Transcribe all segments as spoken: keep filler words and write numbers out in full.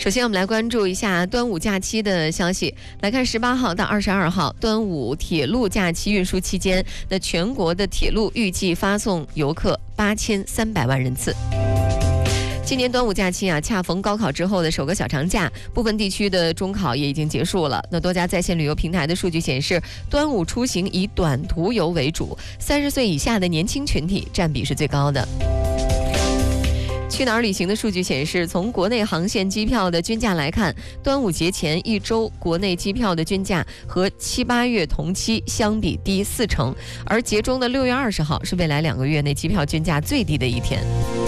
首先我们来关注一下端午假期的消息。来看十八号到二十二号端午铁路假期运输期间，那全国的铁路预计发送游客八千三百万人次。今年端午假期啊，恰逢高考之后的首个小长假，部分地区的中考也已经结束了。那多家在线旅游平台的数据显示，端午出行以短途游为主，三十岁以下的年轻群体占比是最高的。去哪儿旅行的数据显示，从国内航线机票的均价来看，端午节前一周国内机票的均价和七八月同期相比低四成，而节中的六月二十号是未来两个月内机票均价最低的一天。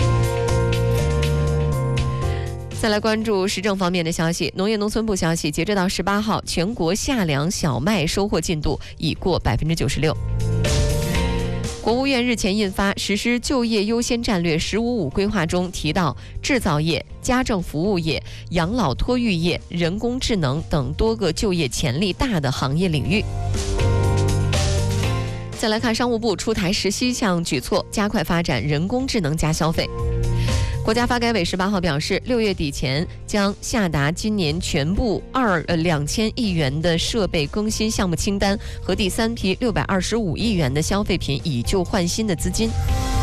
再来关注时政方面的消息，农业农村部消息，截止到十八号，全国夏粮小麦收获进度已过百分之九十六。国务院日前印发《实施就业优先战略“十五五”规划》中提到，制造业、家政服务业、养老托育业、人工智能等多个就业潜力大的行业领域。再来看商务部出台十七项举措，加快发展人工智能加消费。国家发改委十八号表示，六月底前将下达今年全部二呃两千亿元的设备更新项目清单和第三批六百二十五亿元的消费品以旧换新的资金。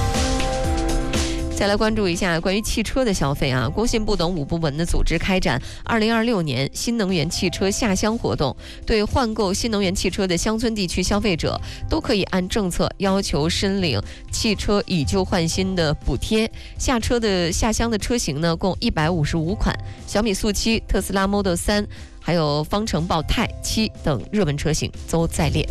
再来关注一下关于汽车的消费啊，工信部等五部门的组织开展二零二六年新能源汽车下乡活动，对换购新能源汽车的乡村地区消费者都可以按政策要求申领汽车以旧换新的补贴。下车的下乡的车型呢，共一百五十五款，小米速七、特斯拉 Model 三，还有方程豹 Type 七等热门车型都在列。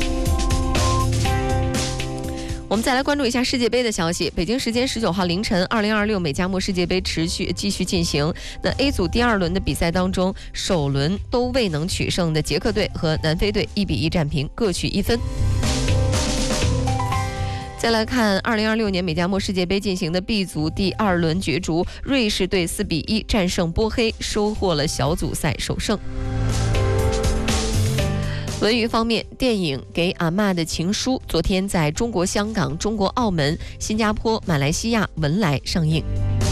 我们再来关注一下世界杯的消息。北京时间十九号凌晨，二零二六美加墨世界杯持续继续进行。那 A 组第二轮的比赛当中，首轮都未能取胜的捷克队和南非队一比一战平，各取一分。再来看二零二六年美加墨世界杯进行的 B 组第二轮角逐，瑞士队四比一战胜波黑，收获了小组赛首胜。文娱方面，电影《给阿嬷的情书》昨天在中国香港、中国澳门、新加坡、马来西亚、文莱上映。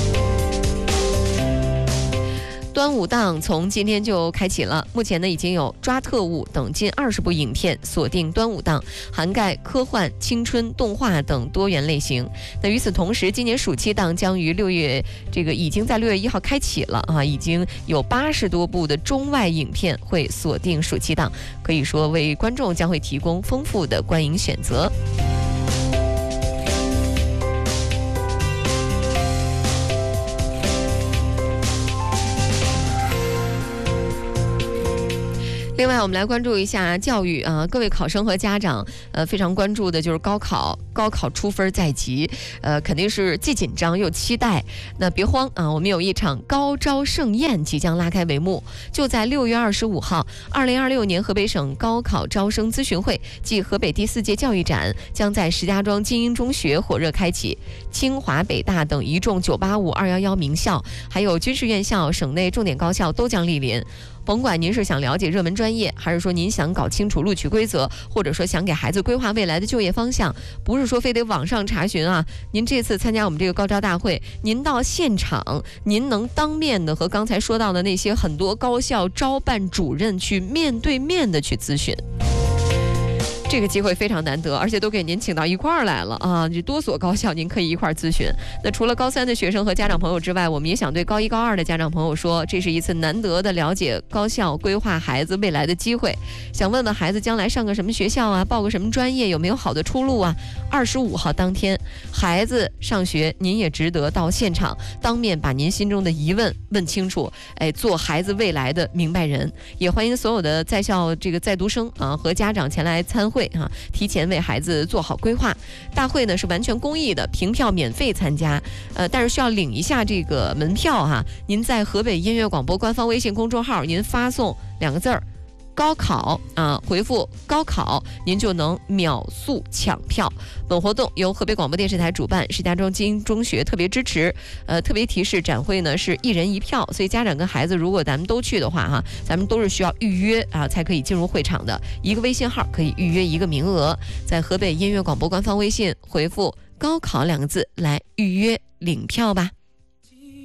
端午档从今天就开启了，目前呢已经有《抓特务》等近二十部影片锁定端午档，涵盖科幻、青春、动画等多元类型。那与此同时，今年暑期档将于六月这个已经在六月一号开启了啊，已经有八十多部的中外影片会锁定暑期档，可以说为观众将会提供丰富的观影选择。另外，我们来关注一下教育啊，各位考生和家长，呃，非常关注的就是高考，高考出分在即，呃，肯定是既紧张又期待。那别慌啊，我们有一场高招盛宴即将拉开帷幕，就在六月二十五号，二零二六年河北省高考招生咨询会暨河北第四届教育展将在石家庄精英中学火热开启，清华、北大等一众九八五、二一一名校，还有军事院校、省内重点高校都将莅临。甭管您是想了解热门专业，还是说您想搞清楚录取规则，或者说想给孩子规划未来的就业方向，不是说非得网上查询啊。您这次参加我们这个高招大会，您到现场，您能当面的和刚才说到的那些很多高校招办主任去面对面的去咨询。这个机会非常难得，而且都给您请到一块儿来了啊！这多所高校您可以一块儿咨询。那除了高三的学生和家长朋友之外，我们也想对高一高二的家长朋友说，这是一次难得的了解高校规划孩子未来的机会。想问问孩子将来上个什么学校啊，报个什么专业，有没有好的出路啊？二十五号当天孩子上学，您也值得到现场当面把您心中的疑问问清楚，哎，做孩子未来的明白人。也欢迎所有的在校这个在读生啊和家长前来参会啊，提前为孩子做好规划。大会呢是完全公益的，凭票免费参加，呃，但是需要领一下这个门票哈。您在河北音乐广播官方微信公众号，您发送两个字儿高考啊，回复高考，您就能秒速抢票。本活动由河北广播电视台主办，石家庄精英中学特别支持。呃，特别提示，展会呢是一人一票，所以家长跟孩子如果咱们都去的话哈，咱们都是需要预约啊才可以进入会场的。一个微信号可以预约一个名额，在河北音乐广播官方微信回复高考两个字来预约领票吧。